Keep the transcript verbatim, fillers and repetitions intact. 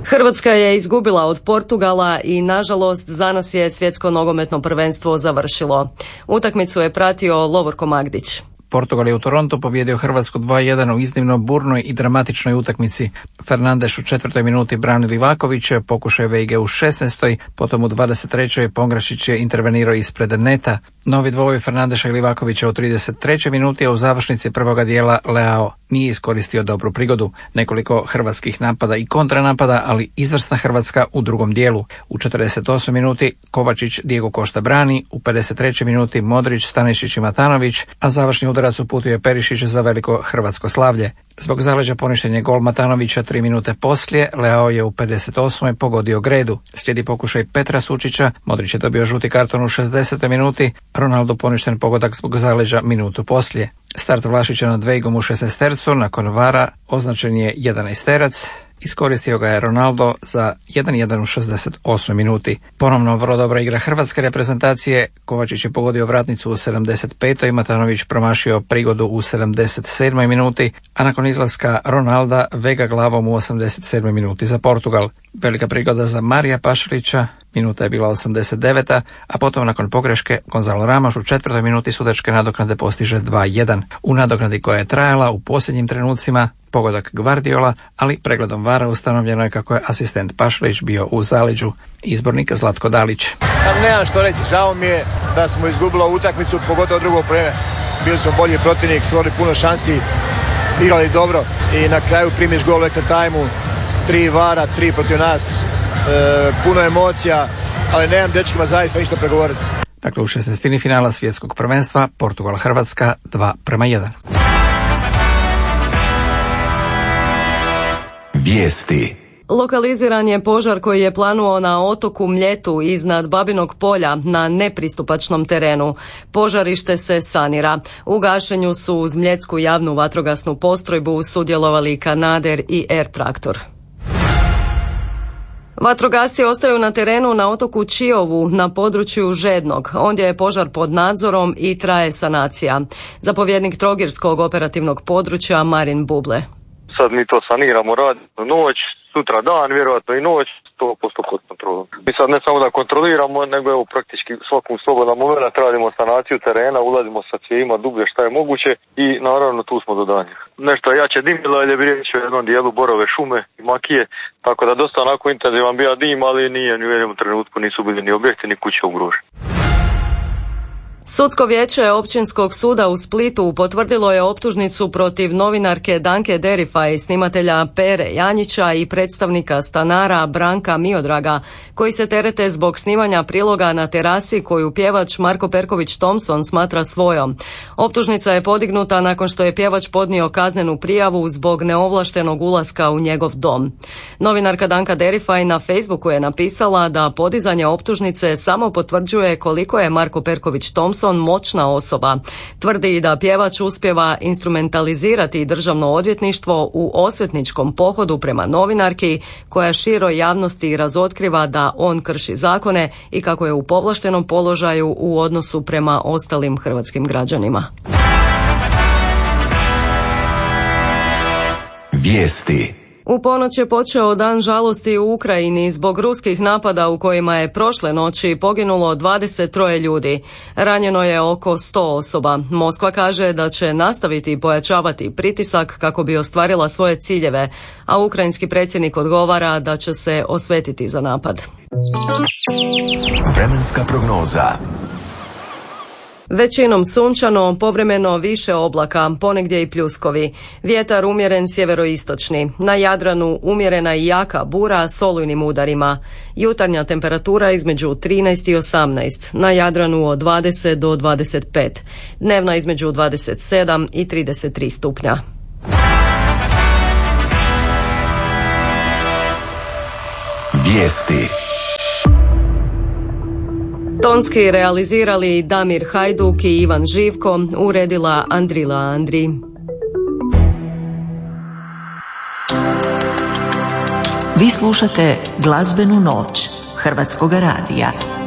Hrvatska je izgubila od Portugala i nažalost za nas je svjetsko nogometno prvenstvo završilo. Utakmicu je pratio Lovorko Magdić. Portugal je u Torontu pobijedio Hrvatsku dva jedan u iznimno burnoj i dramatičnoj utakmici. Fernandes u četvrtoj minuti brani Livakovića, pokušaj Vejge u šesnaestoj, potom u dvadeset trećoj Pongrašić je intervenirao ispred neta. Novi dvoboj Fernandeša i Livakovića u trideset trećoj minuti, a u završnici prvoga dijela Leao nije iskoristio dobru prigodu. Nekoliko hrvatskih napada i kontranapada, ali izvrsna Hrvatska u drugom dijelu. U četrdeset osmoj minuti Kovačić Diego Costa brani, u pedeset trećoj minuti Modrić, Stanišić i Matanović, a završni udarac uputio je Perišić za veliko hrvatsko slavlje. Zbog zaleđa poništen je gol Matanovića tri minute poslije, Leao je u pedeset osmoj pogodio gredu. Slijedi pokušaj Petra Sučića, Modrić je dobio žuti karton u šezdesetoj minuti, Ronaldo poništen pogodak zbog zaleđa minutu poslije. Start Vlašića nad Vejgom u šesnaestercu, nakon vara označen je jedanaesterac, iskoristio ga je Ronaldo za jedan jedan u šezdeset osmoj minuti. Ponovno vrlo dobra igra hrvatske reprezentacije, Kovačić je pogodio vratnicu u sedamdeset petoj, Matanović promašio prigodu u sedamdeset sedmoj minuti, a nakon izlaska Ronalda Vega glavom u osamdeset sedmoj minuti za Portugal. Velika prigoda za Marija Pašalića, minuta je bila osamdeset deveta, a potom nakon pogreške Gonzalo Ramos u četvrtoj minuti sudačke nadoknade postiže dva jedan. U nadoknadi koja je trajala u posljednjim trenucima pogodak Gvardiola, ali pregledom vara ustanovljeno je kako je asistent Pašalić bio u zaleđu. Izbornik Zlatko Dalić. Nemam što reći, žao mi je da smo izgubili utakmicu, pogotovo drugo vrijeme. Bili smo bolji protivnik, stvorili puno šansi, igrali dobro i na kraju primiš gol u extra timeu, tri vara, tri protiv nas, e, puno emocija, ali nemam dečkima zaista ništa pregovoriti. Dakle, u šesnaestini finala svjetskog prvenstva Portugal-Hrvatska dva prema jedan. Vijesti. Lokaliziran je požar koji je planuo na otoku Mljetu iznad Babinog polja na nepristupačnom terenu. Požarište se sanira. U gašenju su uz Mljetsku javnu vatrogasnu postrojbu sudjelovali kanader i air traktor. Vatrogasci ostaju na terenu na otoku Čiovu na području Žednog. Ondje je požar pod nadzorom i traje sanacija. Zapovjednik Trogirskog operativnog područja Marin Buble. Sad mi to saniramo, radimo noć, sutra dan, vjerojatno i noć, sto posto pod kontrolom. Mi sad ne samo da kontroliramo, nego evo praktički svakom slobodnom momentu radimo sanaciju terena, ulazimo sa cijevima dublje šta je moguće i naravno tu smo do danja. Nešto jače dimilo, jer je bi riječ o jednom dijelu borove šume i makije, tako da dosta onako intenzivan bio dim, ali nije ni u jednom trenutku nisu bili ni objekti ni kuće ugroženi. Sudsko vijeće Općinskog suda u Splitu potvrdilo je optužnicu protiv novinarke Danke Derifaj, snimatelja Pere Janjića i predstavnika stanara Branka Miodraga, koji se terete zbog snimanja priloga na terasi koju pjevač Marko Perković Thompson smatra svojom. Optužnica je podignuta nakon što je pjevač podnio kaznenu prijavu zbog neovlaštenog ulaska u njegov dom. Novinarka Danka Derifaj na Facebooku je napisala da podizanje optužnice samo potvrđuje koliko je Marko Perković Thompson moćna osoba. Tvrdi da pjevač uspijeva instrumentalizirati državno odvjetništvo u osvetničkom pohodu prema novinarki koja široj javnosti razotkriva da on krši zakone i kako je u povlaštenom položaju u odnosu prema ostalim hrvatskim građanima. Vijesti. U ponoć je počeo dan žalosti u Ukrajini zbog ruskih napada u kojima je prošle noći poginulo dvadeset tri ljudi. Ranjeno je oko sto osoba. Moskva kaže da će nastaviti pojačavati pritisak kako bi ostvarila svoje ciljeve, a ukrajinski predsjednik odgovara da će se osvetiti za napad. Vremenska prognoza. Većinom sunčano, povremeno više oblaka, ponegdje i pljuskovi. Vjetar umjeren sjeveroistočni. Na Jadranu umjerena i jaka bura s olujnim udarima. Jutarnja temperatura između trinaest i osamnaest. Na Jadranu od dvadeset do dvadeset pet. Dnevna između dvadeset sedam i trideset tri stupnja. Vijesti. Tonski realizirali Damir Hajduk i Ivan Živko, uredila Andrila Andri. Vi slušate Glazbenu noć Hrvatskoga radija.